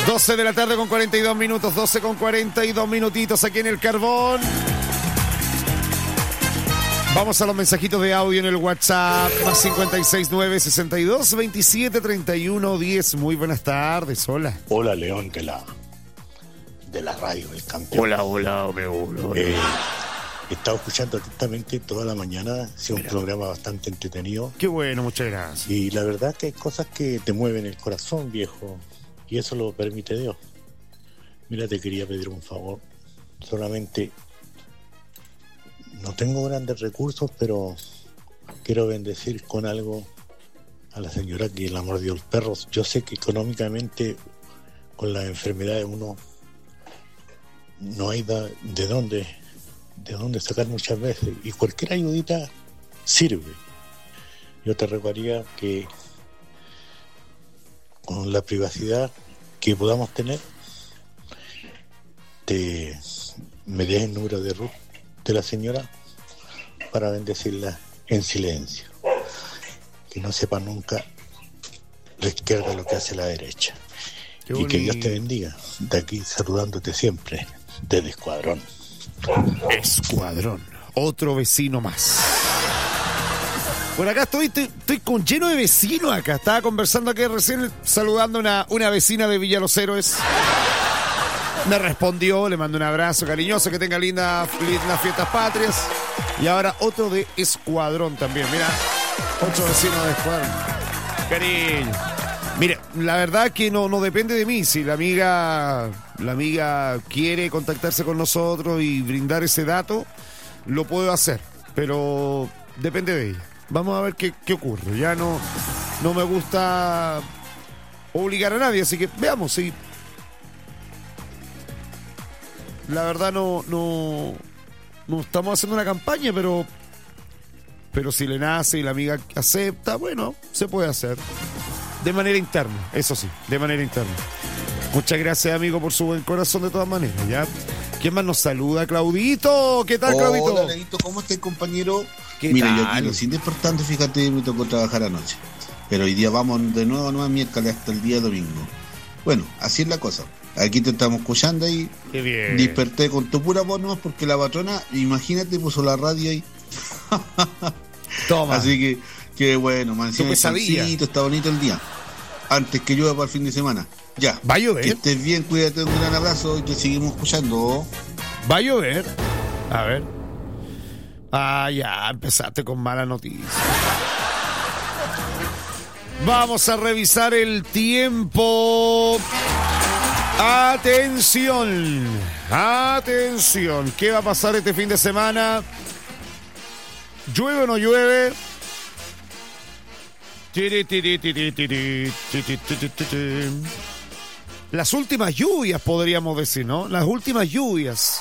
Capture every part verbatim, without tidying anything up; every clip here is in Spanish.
doce de la tarde con cuarenta y dos minutos, doce con cuarenta y dos minutitos aquí en El Carbón. Vamos a los mensajitos de audio en el WhatsApp, más cincuenta y seis nueve, sesenta y dos, veintisiete, treinta y uno, diez. Muy buenas tardes, hola. Hola, León, de la, de la radio, el campeón. Hola, hola, hola, hola. Eh, he estado escuchando atentamente toda la mañana, ha sido un Mira. programa bastante entretenido. Qué bueno, muchas gracias. Y la verdad que hay cosas que te mueven el corazón, viejo, y eso lo permite Dios. Mira, te quería pedir un favor, solamente... No tengo grandes recursos, pero quiero bendecir con algo a la señora que la mordió el perro. Yo sé que económicamente con las enfermedades uno no hay da, de dónde de dónde sacar muchas veces, y cualquier ayudita sirve. Yo te recuerdaría que con la privacidad que podamos tener, te me des el número de Ruth de la señora para bendecirla en silencio, que no sepa nunca la izquierda lo que hace la derecha. Qué y que Dios bonito. te bendiga, de aquí saludándote siempre desde Escuadrón. Escuadrón, otro vecino más. Por acá estoy, estoy, estoy con lleno de vecinos acá. Estaba conversando aquí recién, saludando a una, una vecina de Villa Los Héroes. Me respondió, le mando un abrazo cariñoso, que tenga lindas lindas fiestas patrias. Y ahora otro de Escuadrón también, mira, otro vecino de Escuadrón. Cariño. Mire, la verdad que no, no depende de mí. Si la amiga, la amiga quiere contactarse con nosotros y brindar ese dato, lo puedo hacer, pero depende de ella. Vamos a ver qué, qué ocurre. Ya no, no me gusta obligar a nadie, así que veamos si... La verdad no, no, no estamos haciendo una campaña, pero, pero si le nace y la amiga acepta, bueno, se puede hacer. De manera interna, eso sí, de manera interna. Muchas gracias, amigo, por su buen corazón de todas maneras, ¿ya? ¿Quién más nos saluda? Claudito, ¿qué tal, Claudito? Hola, Leito, ¿cómo estás, compañero? ¿Qué Mira, tal? yo aquí recién despertando, fíjate, me tocó trabajar anoche. Pero hoy día vamos de nuevo, no miércoles hasta el día domingo. Bueno, así es la cosa. Aquí te estamos escuchando y Qué bien. desperté con tu pura voz nomás porque la patrona, imagínate, puso la radio ahí. Toma. Así que, qué bueno, man. Tu pesadilla. Está bonito el día. Antes que llueva para el fin de semana. Ya. ¿Va a llover? Que estés bien, cuídate, un gran abrazo y te seguimos escuchando. Va a llover. A ver. Ah, ya, empezaste con mala noticia. Vamos a revisar el tiempo. Atención, atención. ¿Qué va a pasar este fin de semana? ¿Llueve o no llueve? Las últimas lluvias, podríamos decir, ¿no? Las últimas lluvias.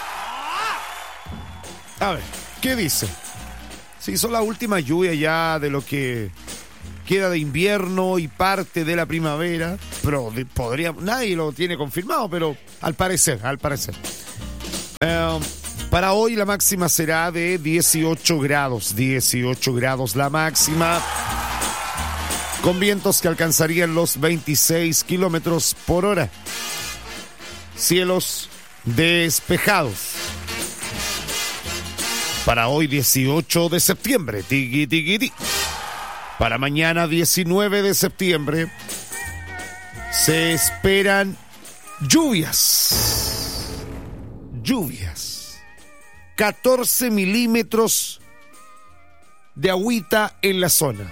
A ver, ¿qué dice? Sí, son las últimas lluvias ya de lo que queda de invierno y parte de la primavera. Pero podríamos, nadie lo tiene confirmado, pero al parecer, al parecer. Eh, para hoy la máxima será de dieciocho grados. dieciocho grados la máxima. Con vientos que alcanzarían los veintiséis kilómetros por hora. Cielos despejados. Para hoy dieciocho de septiembre. Tiki, tiki, tiki. Para mañana diecinueve de septiembre se esperan lluvias. Lluvias. catorce milímetros de agüita en la zona.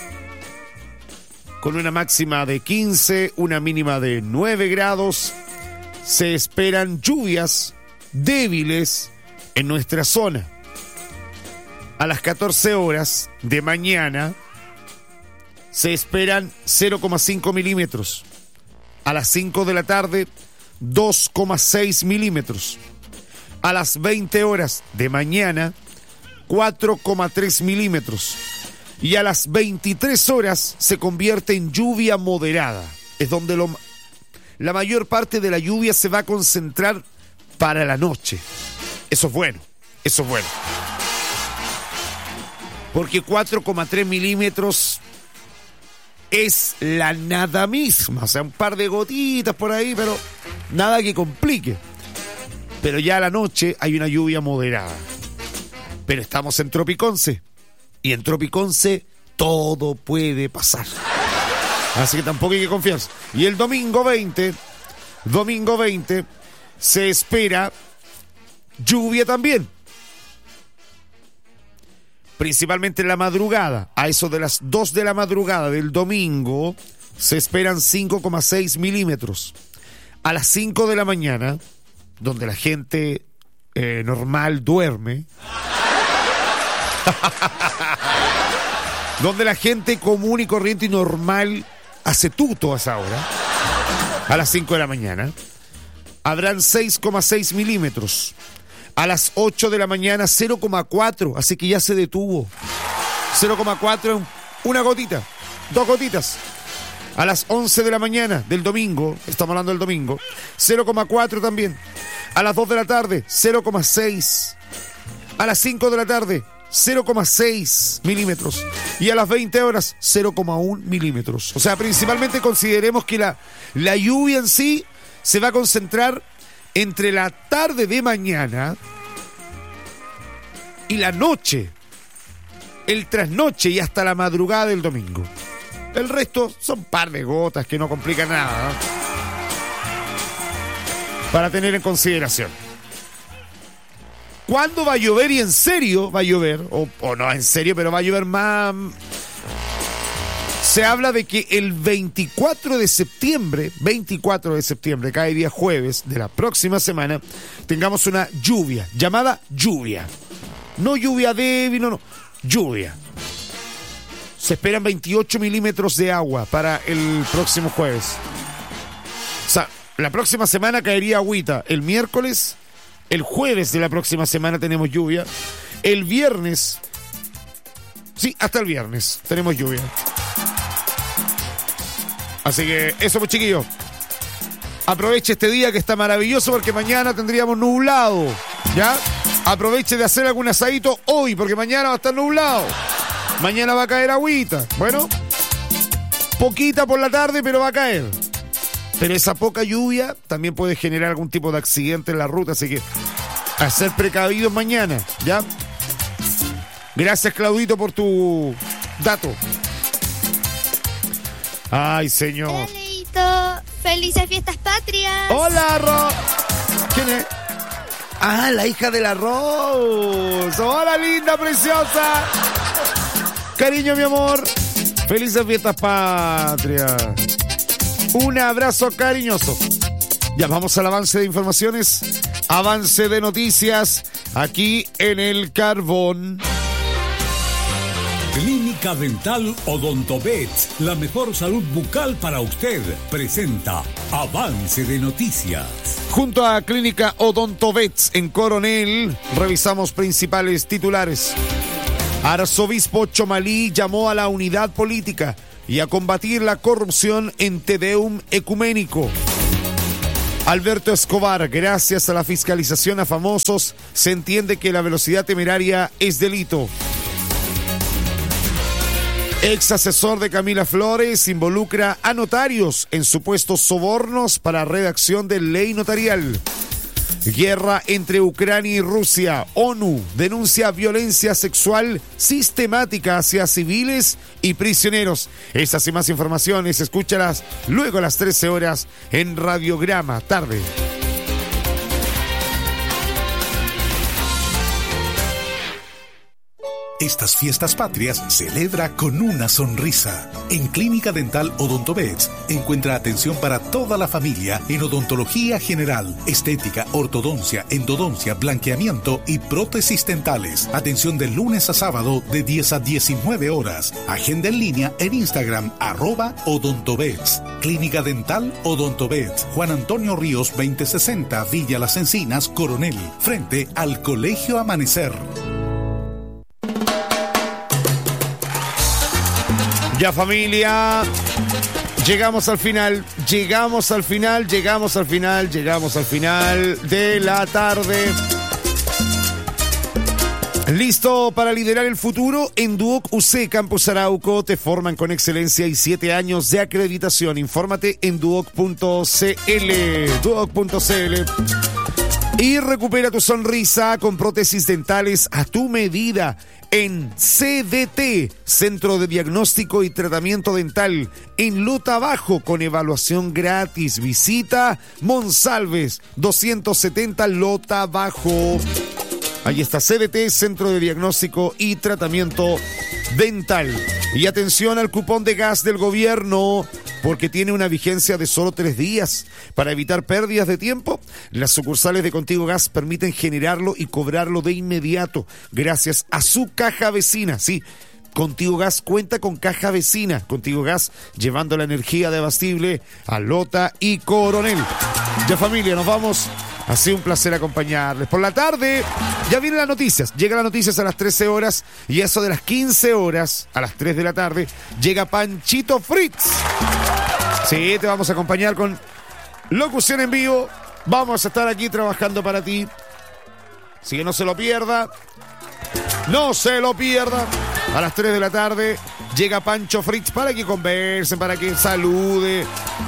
Con una máxima de quince, una mínima de nueve grados, se esperan lluvias débiles en nuestra zona. A las catorce horas de mañana se esperan cero coma cinco milímetros. A las cinco de la tarde, dos coma seis milímetros. A las veinte horas de mañana, cuatro coma tres milímetros. Y a las veintitrés horas se convierte en lluvia moderada. Es donde lo, la mayor parte de la lluvia se va a concentrar para la noche. Eso es bueno, eso es bueno. Porque cuatro coma tres milímetros es la nada misma, o sea, un par de gotitas por ahí, pero nada que complique. Pero ya a la noche hay una lluvia moderada. Pero estamos en Tropiconce, y en Tropiconce todo puede pasar. Así que tampoco hay que confiarse. Y el domingo veinte, domingo veinte, se espera lluvia también. Principalmente en la madrugada. A eso de las dos de la madrugada del domingo se esperan cinco coma seis milímetros. A las cinco de la mañana, donde la gente eh, normal duerme, donde la gente común y corriente y normal hace tuto a esa hora, a las cinco de la mañana, habrán seis coma seis milímetros. A las ocho de la mañana, cero coma cuatro, así que ya se detuvo. cero coma cuatro, una gotita, dos gotitas. A las once de la mañana del domingo, estamos hablando del domingo, cero coma cuatro también. A las dos de la tarde, cero coma seis. A las cinco de la tarde, cero coma seis milímetros. Y a las veinte horas, cero coma uno milímetros. O sea, principalmente consideremos que la, la lluvia en sí se va a concentrar entre la tarde de mañana y la noche, el trasnoche y hasta la madrugada del domingo. El resto son par de gotas que no complican nada, ¿no? Para tener en consideración. ¿Cuándo va a llover? Y en serio va a llover, o, o no en serio, pero va a llover más. Se habla de que el veinticuatro de septiembre, veinticuatro de septiembre, cae día jueves de la próxima semana, tengamos una lluvia, llamada lluvia. No lluvia débil, no, no, lluvia. Se esperan veintiocho milímetros de agua para el próximo jueves. O sea, la próxima semana caería agüita. El miércoles, el jueves de la próxima semana tenemos lluvia. El viernes, sí, hasta el viernes tenemos lluvia. Así que eso, pues, chiquillos. Aproveche este día que está maravilloso porque mañana tendríamos nublado, ¿ya? Aproveche de hacer algún asadito hoy porque mañana va a estar nublado. Mañana va a caer agüita. Bueno, poquita por la tarde, pero va a caer. Pero esa poca lluvia también puede generar algún tipo de accidente en la ruta, así que a ser precavidos mañana, ¿ya? Gracias, Claudito, por tu dato. Ay, señor. Hola, Leito. Felices fiestas patrias. Hola, Ro. ¿Quién es? Ah, la hija de la Rose. Hola, linda, preciosa. Cariño, mi amor. Felices fiestas patrias. Un abrazo cariñoso. Ya vamos al avance de informaciones. Avance de noticias aquí en el Carbón. Clínica Dental Odontovet, la mejor salud bucal para usted, presenta Avance de Noticias. Junto a Clínica Odontovet en Coronel, revisamos principales titulares. Arzobispo Chomalí llamó a la unidad política y a combatir la corrupción en Te Deum ecuménico. Alberto Escobar, gracias a la fiscalización a famosos, se entiende que la velocidad temeraria es delito. Ex asesor de Camila Flores involucra a notarios en supuestos sobornos para redacción de ley notarial. Guerra entre Ucrania y Rusia. ONU denuncia violencia sexual sistemática hacia civiles y prisioneros. Esas y más informaciones, escúchalas luego a las trece horas en Radiograma Tarde. Estas fiestas patrias celebra con una sonrisa. En Clínica Dental Odontovet encuentra atención para toda la familia en odontología general, estética, ortodoncia, endodoncia, blanqueamiento y prótesis dentales. Atención de lunes a sábado de diez a diecinueve horas. Agenda en línea en Instagram arroba odontobets. Clínica Dental Odontovet. Juan Antonio Ríos veinte sesenta, Villa Las Encinas, Coronel, frente al Colegio Amanecer. Ya, familia, llegamos al final, llegamos al final, llegamos al final, llegamos al final de la tarde. ¿Listo para liderar el futuro? En Duoc U C Campus Arauco te forman con excelencia y siete años de acreditación. Infórmate en duoc punto c l. duoc punto c l. Y recupera tu sonrisa con prótesis dentales a tu medida en C D T, Centro de Diagnóstico y Tratamiento Dental, en Lota Bajo, con evaluación gratis. Visita Monsalves doscientos setenta Lota Bajo. Ahí está C D T, Centro de Diagnóstico y Tratamiento Dental. Y atención al cupón de gas del gobierno, porque tiene una vigencia de solo tres días. Para evitar pérdidas de tiempo, las sucursales de Contigo Gas permiten generarlo y cobrarlo de inmediato, gracias a su caja vecina. Sí, Contigo Gas cuenta con caja vecina. Contigo Gas, llevando la energía de abastible a Lota y Coronel. Ya, familia, nos vamos. Ha sido un placer acompañarles. Por la tarde ya vienen las noticias. Llegan las noticias a las trece horas y eso de las quince horas, a las tres de la tarde, llega Panchito Fritz. Sí, te vamos a acompañar con locución en vivo. Vamos a estar aquí trabajando para ti. Así que no se lo pierda. No se lo pierda. A las tres de la tarde llega Pancho Fritz para que conversen, para que salude,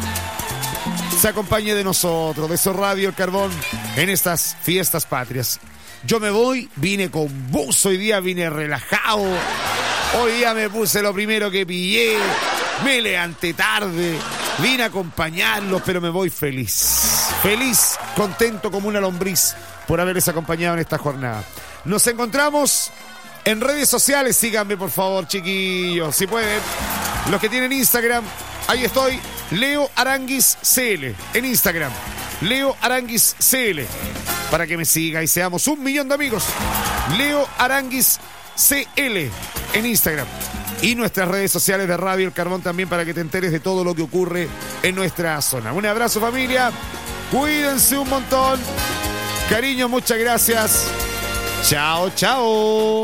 se acompañe de nosotros, de su Radio El Carbón, en estas fiestas patrias. Yo me voy, vine con buzo hoy día, vine relajado. Hoy día me puse lo primero que pillé, me levanté tarde, vine a acompañarlos, pero me voy feliz. Feliz, contento como una lombriz por haberles acompañado en esta jornada. Nos encontramos en redes sociales, síganme por favor, chiquillos, si pueden. Los que tienen Instagram, ahí estoy, Leo Aranguis C L, en Instagram, Leo Aranguis C L, para que me siga y seamos un millón de amigos. Leo Aranguis C L en Instagram. Y nuestras redes sociales de Radio El Carbón también, para que te enteres de todo lo que ocurre en nuestra zona. Un abrazo, familia, cuídense un montón. Cariño, muchas gracias. Chao, chao.